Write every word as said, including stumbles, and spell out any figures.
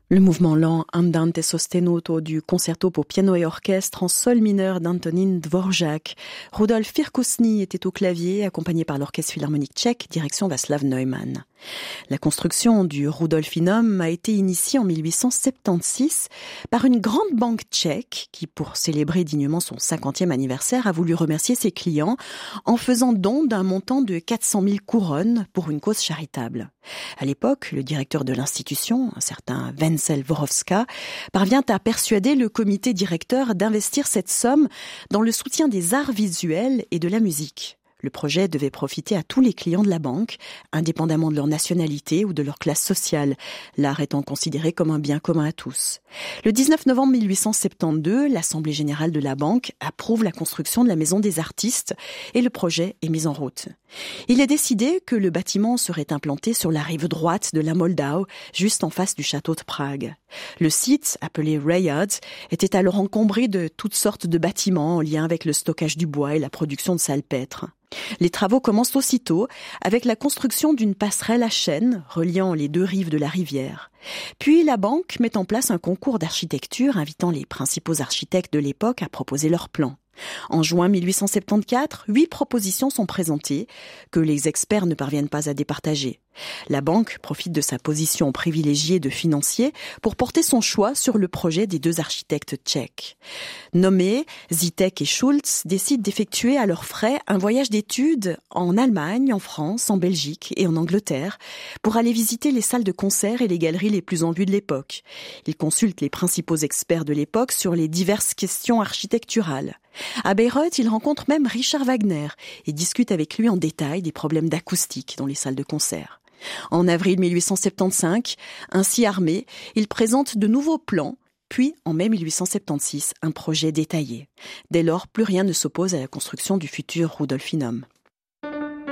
Le mouvement lent Andante sostenuto du concerto pour piano et orchestre en sol mineur d'Antonín Dvořák. Rudolf Firkusny était au clavier, accompagné par l'orchestre philharmonique tchèque, direction Václav Neumann. La construction du Rudolfinum a été initiée en mille huit cent soixante-seize par une grande banque tchèque qui, pour célébrer dignement son cinquantième anniversaire, a voulu remercier ses clients en faisant don d'un montant de quatre cent mille couronnes pour une cause charitable. À l'époque, le directeur de l'institution, un certain Wenzel Worowska, parvient à persuader le comité directeur d'investir cette somme dans le soutien des arts visuels et de la musique. Le projet devait profiter à tous les clients de la banque, indépendamment de leur nationalité ou de leur classe sociale, l'art étant considéré comme un bien commun à tous. Le dix-neuf novembre mille huit cent soixante-douze, l'Assemblée générale de la banque approuve la construction de la Maison des artistes et le projet est mis en route. Il est décidé que le bâtiment serait implanté sur la rive droite de la Moldau, juste en face du château de Prague. Le site, appelé Rayard, était alors encombré de toutes sortes de bâtiments en lien avec le stockage du bois et la production de salpêtre. Les travaux commencent aussitôt avec la construction d'une passerelle à chaîne reliant les deux rives de la rivière. Puis la banque met en place un concours d'architecture invitant les principaux architectes de l'époque à proposer leurs plans. En juin mille huit cent soixante-quatorze, huit propositions sont présentées que les experts ne parviennent pas à départager. La banque profite de sa position privilégiée de financier pour porter son choix sur le projet des deux architectes tchèques. Nommés, Žítek et Schulz décident d'effectuer à leurs frais un voyage d'études en Allemagne, en France, en Belgique et en Angleterre pour aller visiter les salles de concert et les galeries les plus en vue de l'époque. Ils consultent les principaux experts de l'époque sur les diverses questions architecturales. À Bayreuth, ils rencontrent même Richard Wagner et discutent avec lui en détail des problèmes d'acoustique dans les salles de concert. En avril mille huit cent soixante-quinze, ainsi armés, ils présentent de nouveaux plans, puis en mai mille huit cent soixante-seize, un projet détaillé. Dès lors, plus rien ne s'oppose à la construction du futur Rudolfinum.